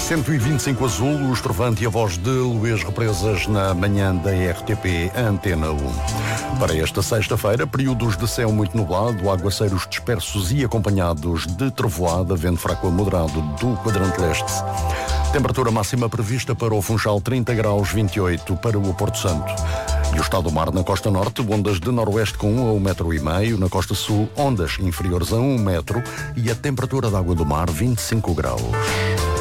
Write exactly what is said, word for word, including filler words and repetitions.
cento e vinte e cinco Azul, o Estrovante e a voz de Luís Represas na manhã da R T P Antena um. Para esta sexta-feira, períodos de céu muito nublado, aguaceiros dispersos e acompanhados de trovoada, vento fraco a moderado do quadrante leste. Temperatura máxima prevista para o Funchal trinta graus, vinte e oito para o Porto Santo. E o estado do mar na costa norte, ondas de noroeste com um a um metro e meio, na costa sul, ondas inferiores a um metro e a temperatura da água do mar vinte e cinco graus.